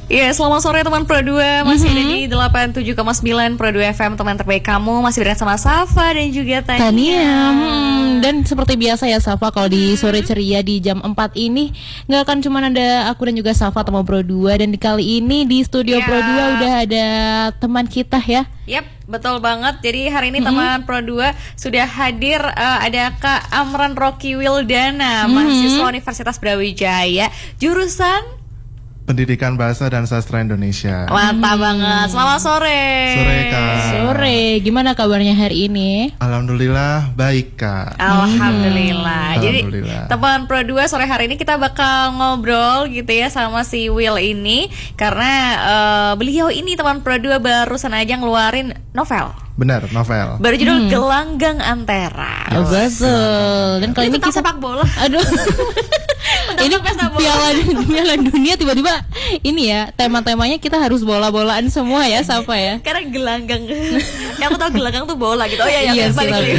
Iya, selamat sore teman Pro 2. Masih ada di 87,9 Pro 2 FM, teman terbaik kamu. Masih bersama Safa dan juga Tania. Dan seperti biasa ya Safa, kalau di sore ceria di jam 4 ini nggak akan cuma ada aku dan juga Safa teman Pro 2. Dan kali ini di studio Pro 2 udah ada teman kita ya. Yap, betul banget. Jadi hari ini teman Pro 2 sudah hadir, ada Kak Amran Rocky Wildana, mahasiswa Universitas Brawijaya, jurusan Pendidikan Bahasa dan Sastra Indonesia. Mantap banget. Selamat sore. Sore Kak. Sore, gimana kabarnya hari ini? Alhamdulillah baik Kak. Alhamdulillah. Jadi Alhamdulillah. teman Pro 2 sore hari ini kita bakal ngobrol gitu ya sama si Will ini, karena beliau ini teman Pro 2 barusan aja ngeluarin novel. Benar, novel. Berjudul Gelanggang Antara. Oh, betul. Dan kali ini kita kita sepak bola. Aduh. Ini Piala Dunia tiba-tiba ini ya, tema-temanya kita harus bola-bolaan semua ya, Safa ya. Karena gelanggang. Yang aku tahu gelanggang tuh bola gitu. Oh iya, Iya sih, balik lagi.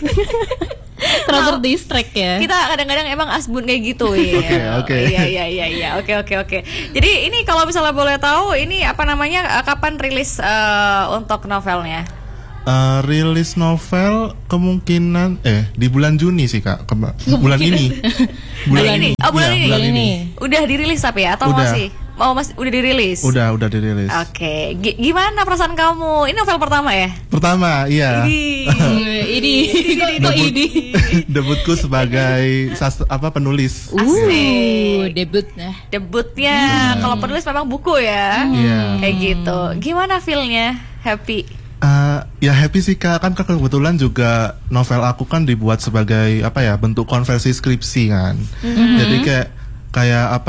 Terlalu distract ya. Kita kadang-kadang emang asbun kayak gitu ya. Oke. Iya. Oke. Jadi ini kalau misalnya boleh tahu, ini apa namanya, kapan rilis untuk novelnya? Rilis novel kemungkinan di bulan Juni sih Kak. Bulan ini. Bulan ini. Oh, bulan Iya, ini. Udah dirilis tapi ya, atau Udah. masih? Udah dirilis. Udah dirilis. Oke. Gimana perasaan kamu? Ini novel pertama ya? Pertama, iya. Ini Debutku sebagai penulis. debut nah. Debutnya. Kalau penulis memang buku ya. Iya. Kayak gitu. Gimana feel-nya? Happy? Ya happy sih Kak, kan kebetulan juga novel aku kan dibuat sebagai bentuk konversi skripsi kan. Jadi kayak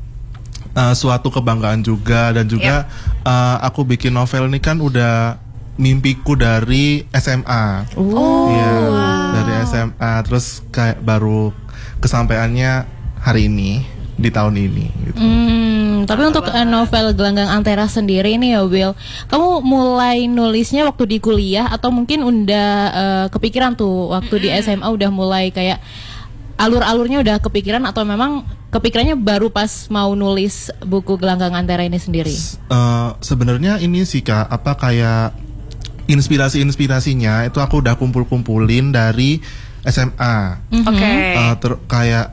suatu kebanggaan juga, dan juga aku bikin novel ini kan udah mimpiku dari SMA. Iya, dari SMA, terus kayak baru kesampaiannya hari ini, di tahun ini gitu. Tapi untuk novel Gelanggang Antara sendiri ini ya Will, kamu mulai nulisnya waktu di kuliah atau mungkin udah kepikiran tuh waktu di SMA, udah mulai kayak alur-alurnya udah kepikiran, atau memang kepikirannya baru pas mau nulis buku Gelanggang Antara ini sendiri? Sebenarnya ini sih Kak, kayak inspirasinya itu aku udah kumpulin dari SMA. Oke. Kayak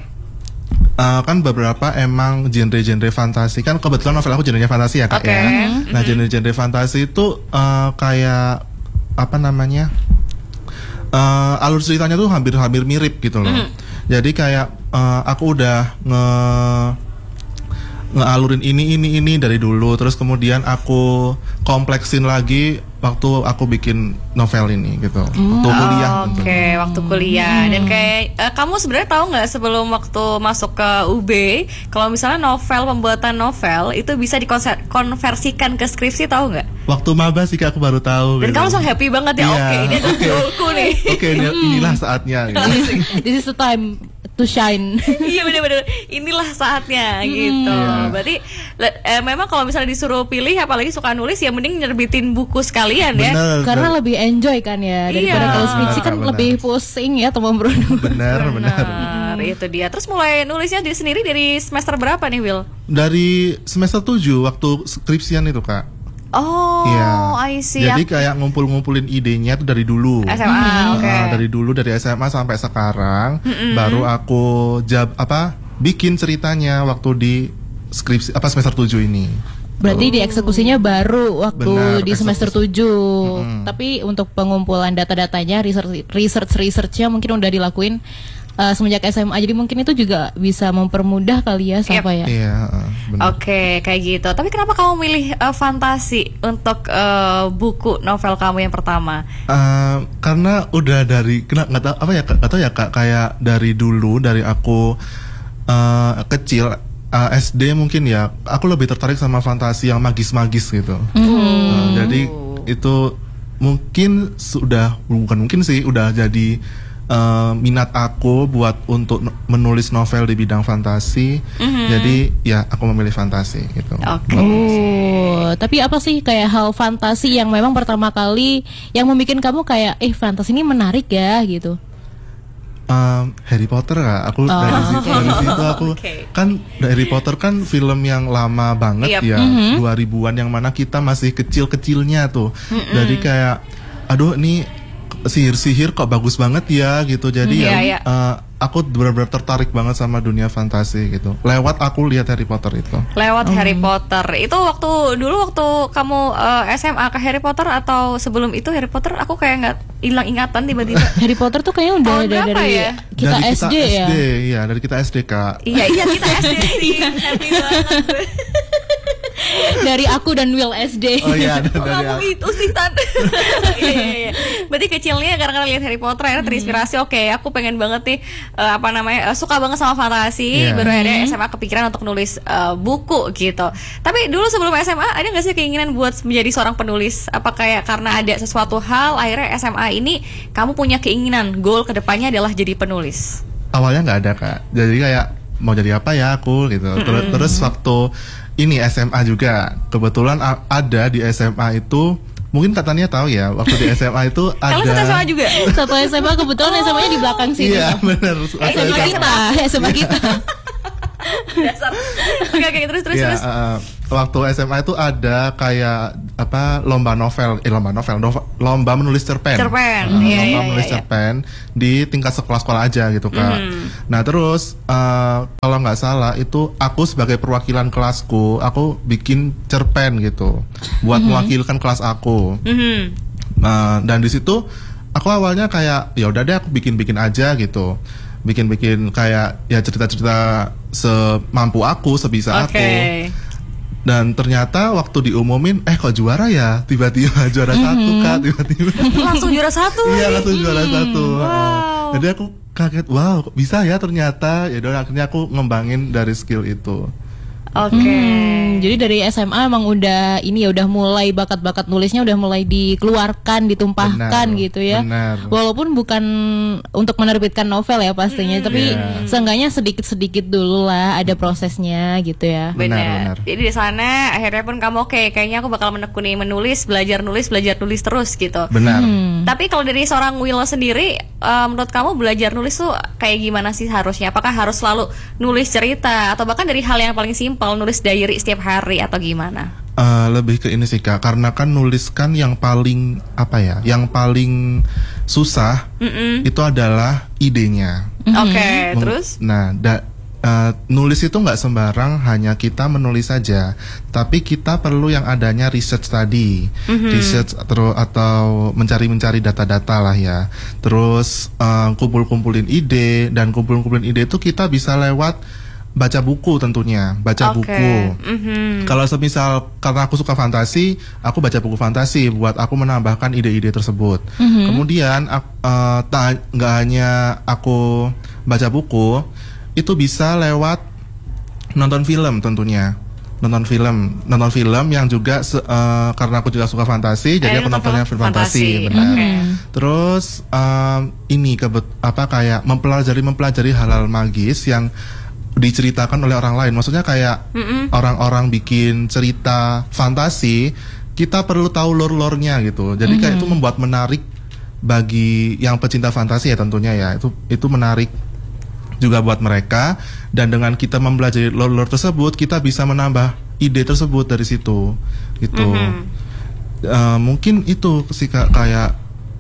kan beberapa emang genre-genre fantasi, kan kebetulan novel aku genrenya fantasi ya Kak ya. Nah genre-genre fantasi itu kayak alur ceritanya tuh hampir mirip gitu loh. Jadi kayak aku udah ngealurin ini dari dulu, terus kemudian aku kompleksin lagi waktu aku bikin novel ini gitu. Waktu kuliah. Oke, waktu kuliah. Dan kayak kamu sebenarnya tahu nggak sebelum waktu masuk ke UB, kalau misalnya pembuatan novel itu bisa dikonversikan ke skripsi, tahu nggak? Waktu maba sih Kak, aku baru tahu. Dan gitu. kamu langsung happy banget ya. Iya, Oke, ini adalah goalku nih. Oke, inilah saatnya gitu. This is the time to shine. Iya, benar-benar. Inilah saatnya gitu. Iya. Berarti memang kalau misalnya disuruh pilih, apalagi suka nulis, ya mending nerbitin buku sekalian ya. Bener, Karena lebih enjoy kan ya, daripada Iya. kalau skripsi kan Benar. lebih pusing ya teman bro. benar. Itu dia. Terus mulai nulisnya sendiri dari semester berapa nih, Will? Dari semester 7 waktu skripsian itu Kak. Oh, Iya. I see. Jadi kayak ngumpulin idenya tuh dari dulu. SMA, oke. Dari SMA sampai sekarang, baru aku bikin ceritanya waktu di skripsi semester 7 ini. Berarti dieksekusinya baru waktu Benar, di semester eksekusi. 7. Tapi untuk pengumpulan data-datanya, research-nya mungkin udah dilakuin semenjak SMA. Jadi mungkin itu juga bisa mempermudah kali ya, Safa ya. Iya, benar. Oke, kayak gitu. Tapi kenapa kamu milih fantasi untuk buku novel kamu yang pertama? Karena udah nggak tahu ya Kak, kayak dari dulu, dari aku kecil, SD mungkin ya, aku lebih tertarik sama fantasi yang magis-magis gitu. Jadi itu udah jadi minat aku buat untuk menulis novel di bidang fantasi. Jadi ya aku memilih fantasi gitu. Oke. Tapi apa sih kayak hal fantasi yang memang pertama kali yang membuat kamu kayak fantasi ini menarik ya gitu? Harry Potter Kak. Aku dari situ aku Oke. kan Harry Potter kan film yang lama banget Yep. ya, 2000-an yang mana kita masih kecil-kecilnya tuh. Jadi kayak aduh nih sihir-sihir kok bagus banget ya gitu. Jadi Iya. aku benar-benar tertarik banget sama dunia fantasi gitu. Lewat aku lihat Harry Potter itu. Lewat Harry Potter. Itu waktu kamu SMA ke Harry Potter atau sebelum itu Harry Potter aku kayak nggak hilang ingatan tiba-tiba. Harry Potter tuh kayaknya udah Tahun berapa dari ya? kita Dari SD ya. Iya, dari kita SD Kak. Iya kita SD sih. Happy banget gue. Dari aku dan Will SD. Oh iya, dari Kamu aku. itu sih tante. Iya. Berarti kecilnya karena lihat Harry Potter akhirnya terinspirasi. Oke, aku pengen banget nih suka banget sama fantasi. Iya. Baru akhirnya SMA kepikiran untuk nulis buku gitu. Tapi dulu sebelum SMA ada nggak sih keinginan buat menjadi seorang penulis? Apa kayak karena ada sesuatu hal akhirnya SMA ini kamu punya keinginan goal kedepannya adalah jadi penulis? Awalnya nggak ada Kak. Jadi kayak mau jadi apa ya aku gitu. Terus waktu ini SMA juga kebetulan ada di SMA itu, mungkin Tatania tahu ya, waktu di SMA itu ada. Kalian satu SMA juga? Satu SMA kebetulan SMA-nya di belakang sini. Iya benar. SMA kita. Dasar. Oke, terus. Iya, waktu SMA itu ada kayak lomba menulis cerpen. Iya. Lomba menulis cerpen di tingkat sekolah-sekolah aja gitu Kak. Nah terus kalau nggak salah itu aku sebagai perwakilan kelasku, aku bikin cerpen gitu buat mewakilkan kelas aku. Dan di situ aku awalnya kayak ya udah deh aku bikin aja gitu. Bikin kayak ya cerita-cerita semampu aku, sebisa aku. Dan ternyata waktu diumumin kok juara ya, tiba-tiba juara satu Kak, tiba-tiba Langsung juara satu. iya langsung juara satu. Wow. Jadi aku kaget, wow kok bisa ya ternyata. Ya udah akhirnya aku ngembangin dari skill itu. Oke. Jadi dari SMA emang udah mulai bakat-bakat nulisnya udah mulai dikeluarkan, ditumpahkan Benar, gitu ya. benar. Walaupun bukan untuk menerbitkan novel ya pastinya, tapi Iya. seenggaknya sedikit-sedikit dulu lah ada prosesnya gitu ya. Benar. Jadi di sana akhirnya pun kamu kayaknya aku bakal menekuni belajar nulis terus gitu. Benar. Tapi kalau dari seorang Will sendiri, menurut kamu belajar nulis tuh kayak gimana sih harusnya? Apakah harus selalu nulis cerita atau bahkan dari hal yang paling simpel nulis diary setiap hari atau gimana? Lebih ke ini sih Kak, karena kan nulis kan yang paling yang paling susah itu adalah idenya. Oke, terus? Nah, nulis itu nggak sembarang hanya kita menulis saja, tapi kita perlu yang adanya research tadi, research atau mencari data-data lah ya. Terus kumpulin ide, dan kumpulin ide itu kita bisa lewat baca buku tentunya, buku. Kalau semisal karena aku suka fantasi, aku baca buku fantasi buat aku menambahkan ide-ide tersebut. Kemudian nggak hanya aku baca buku, itu bisa lewat nonton film tentunya. Nonton film yang juga karena aku juga suka fantasi, jadi aku nontonnya film fantasi, benar. Terus kayak mempelajari hal-hal magis yang diceritakan oleh orang lain. Maksudnya kayak orang-orang bikin cerita fantasi, kita perlu tahu lore-nya gitu. Jadi kayak itu membuat menarik bagi yang pecinta fantasi ya tentunya ya. Itu menarik juga buat mereka, dan dengan kita mempelajari lore tersebut, kita bisa menambah ide tersebut dari situ gitu. Mungkin itu sih kayak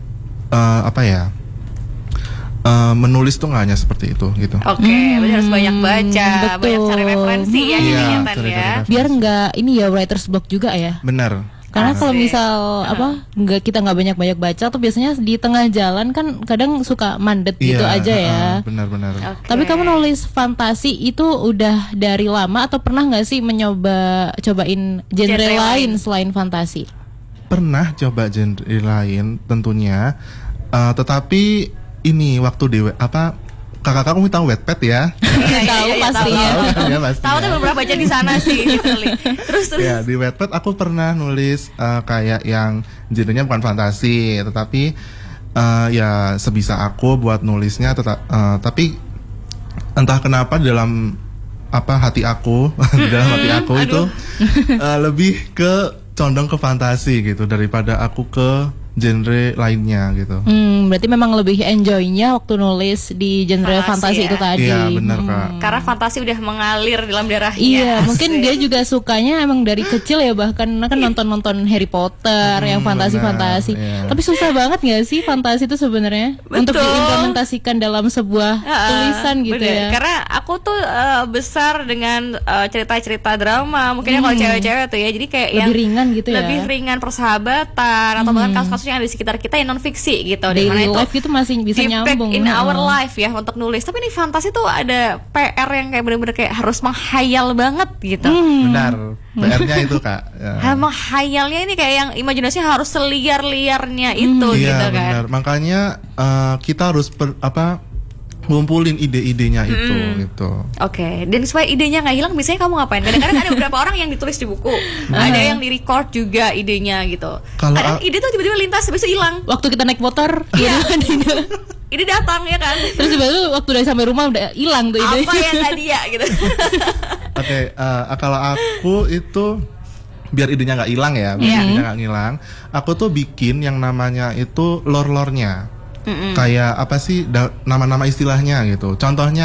menulis tuh nggak hanya seperti itu gitu. Oke, berarti harus banyak baca, betul. banyak cari referensi ya Iya, intinya cari ya. referensi. Biar nggak writer's block juga ya. Benar. Karena kalau Asik. misal kita nggak banyak baca tuh biasanya di tengah jalan kan kadang suka mandet gitu Iya, aja ya. benar-benar. Oke. Tapi kamu nulis fantasi itu udah dari lama atau pernah nggak sih cobain genre Genre lain lain. selain fantasi? Pernah coba genre lain tentunya, tetapi ini waktu di kakak kamu tahu Wattpad ya? Tahu pastinya. Tahu ya pasti. Tahu tapi belum pernah baca di sana sih gitu. Terus. Ya di Wattpad aku pernah nulis kayak yang genrenya bukan fantasi, tetapi ya sebisa aku buat nulisnya, tapi entah kenapa dalam hati aku itu lebih ke condong ke fantasi gitu daripada aku ke genre lainnya gitu. Berarti memang lebih enjoynya waktu nulis di genre Fantasi fantasi ya? itu tadi. Iya benar Kak. Karena fantasi udah mengalir dalam darahnya. Iya, Asik. mungkin dia juga sukanya emang dari kecil ya, bahkan kan nonton Harry Potter yang fantasi-fantasi. benar, iya. Tapi susah banget nggak sih fantasi itu sebenarnya untuk Betul. diimplementasikan dalam sebuah tulisan gitu Bener. ya? Karena aku tuh besar dengan cerita-cerita drama. Mungkin kalau cewek-cewek tuh ya, jadi kayak Lebih yang ringan gitu ya? lebih ringan persahabatan atau bahkan kasus-kasus yang ada di sekitar kita yang non fiksi gitu. Daily Dimana itu life gitu masih bisa impact nyambung. in our life ya untuk nulis. Tapi ini fantasi tuh ada PR yang kayak bener-bener kayak harus menghayal banget gitu. Benar. PR-nya itu Kak. Ya. Menghayalnya ini kayak yang imajinasinya harus seliar-liarnya itu Iya gitu kan. benar. Makanya kita harus ngumpulin ide-idenya itu gitu. Oke, dan supaya idenya nggak hilang, biasanya kamu ngapain? Kadang-kadang ada beberapa orang yang ditulis di buku, ada yang di-record juga idenya gitu. Kalau Kadang ide tuh tiba-tiba lintas, habis itu hilang. Waktu kita naik motor, Iya. gitu. Ide datang ya kan? Terus tiba-tiba waktu udah sampai rumah udah hilang tuh ide. Apa yang tadi ya gitu? Oke, kalau aku itu biar idenya nggak hilang ya, biar Iya. idenya nggak hilang, aku tuh bikin yang namanya itu lore-lore-nya. Kayak apa sih nama-nama istilahnya gitu. Contohnya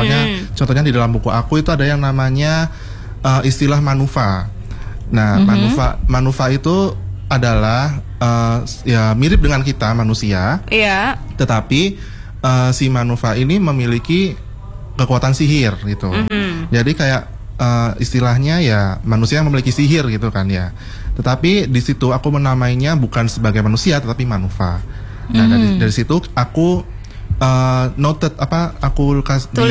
di dalam buku aku itu ada yang namanya istilah manufa. Nah, manufa itu adalah ya mirip dengan kita manusia, Iya. tetapi si manufa ini memiliki kekuatan sihir gitu. Jadi kayak istilahnya ya manusia yang memiliki sihir gitu kan ya. Tetapi di situ aku menamainya bukan sebagai manusia tetapi manufa. Nah dari situ aku noted aku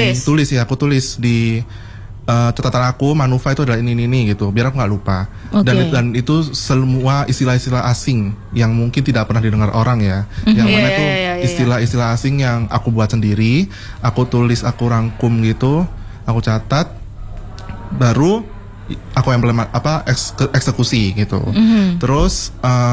tulis di catatan aku manufa itu adalah ini gitu biar aku nggak lupa. Dan itu semua istilah-istilah asing yang mungkin tidak pernah didengar orang ya. Yang mana itu istilah-istilah asing yang aku buat sendiri, aku tulis, aku rangkum gitu, aku catat, baru aku eksekusi gitu. Terus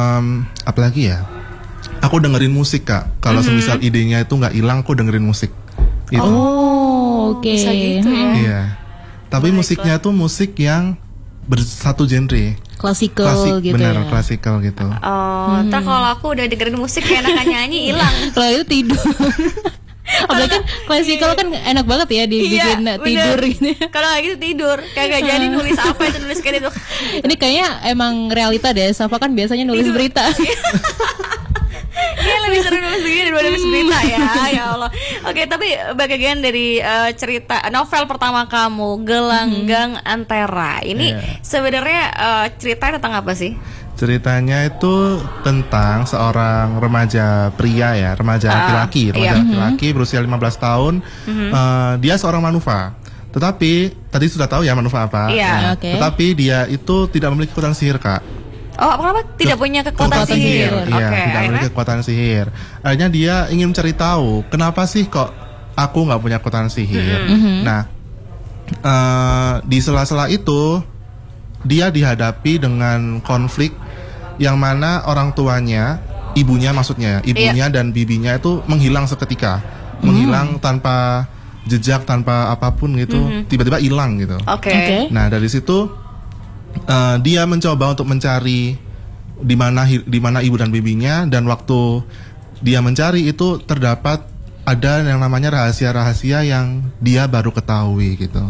apa lagi ya? Aku dengerin musik Kak. Kalau semisal idenya itu nggak hilang, aku dengerin musik. Gitu. Oke. Bisa gitu ya. Iya. Tapi musiknya tuh musik yang bersatu genre. Klasikal gitu bener, ya. klasikal gitu. Ntar kalau aku udah dengerin musik kayak enakan nyanyi hilang. Kalau itu tidur. Apalagi kan klasikal kan enak banget ya dibikin Iya, tidur bener. gitu. Kalau kayak gitu tidur, kagak jadi nulis apa itu nulis kayak itu. Ini kayaknya emang realita deh. Safa kan biasanya nulis berita. Iya lebih seru nulis begini daripada nulis berita ya. Ya Allah. Oke, tapi bagian dari cerita novel pertama kamu Gelanggang Antera ini sebenarnya ceritanya tentang apa sih? Ceritanya itu tentang seorang remaja pria ya, remaja laki-laki berusia 15 tahun. Dia seorang manufa. Tetapi tadi sudah tahu ya manufa apa. Iya. Oke. Tetapi dia itu tidak memiliki kekuatan sihir Kak. Oh, apa? Tidak punya kekuatan sihir. Iya, Oke, tidak akhirnya? memiliki kekuatan sihir. Akhirnya dia ingin mencari tahu kenapa sih kok aku nggak punya kekuatan sihir. Nah, di sela-sela itu dia dihadapi dengan konflik yang mana orang tuanya, ibunya dan bibinya itu menghilang seketika, menghilang tanpa jejak, tanpa apapun gitu, tiba-tiba hilang gitu. Oke. Nah dari situ dia mencoba untuk mencari di mana ibu dan bibinya, dan waktu dia mencari itu terdapat ada yang namanya rahasia-rahasia yang dia baru ketahui gitu.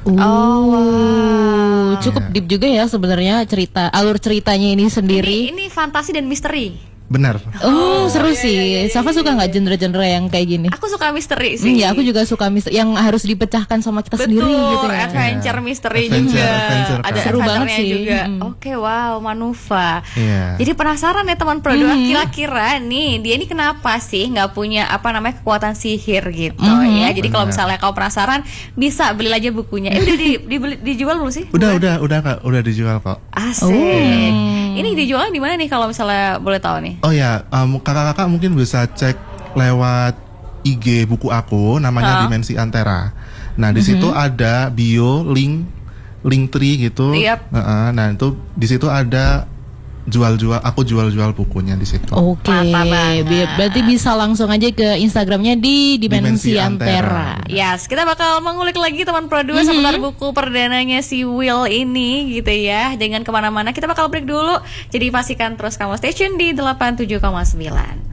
Cukup deep juga ya sebenarnya alur ceritanya ini sendiri. Ini fantasi dan misteri. Benar. Seru sih. Safa suka nggak genre-genre yang kayak gini? Aku suka misteri sih. Ya, aku juga suka misteri yang harus dipecahkan sama kita Betul, sendiri gitu ya. adventure misteri Adventure, juga. Ada Seru banget adventure-nya sih. juga. Oke, wow, manufa. Iya. Jadi penasaran ya teman Produk, kira-kira nih dia ini kenapa sih nggak punya kekuatan sihir gitu ya? Jadi kalau misalnya kau penasaran bisa beli aja bukunya. Udah dijual belum sih? Udah Kak, udah dijual kok. Asik. Ini dijualnya di mana nih kalau misalnya boleh tahu nih? Oh ya, kakak-kakak mungkin bisa cek lewat IG buku aku, namanya Dimensi Antera. Nah di situ ada bio, link tree gitu. Yep. Nah itu di situ ada aku jual bukunya di situ. Oke, Mantap banget. berarti bisa langsung aja ke Instagramnya di Dimensi Antera. Yes, kita bakal mengulik lagi teman Pro 2 seputar buku perdananya si Will ini gitu ya. Dengan kemana-mana kita bakal break dulu. Jadi pastikan terus kamu stay tune di 87,9.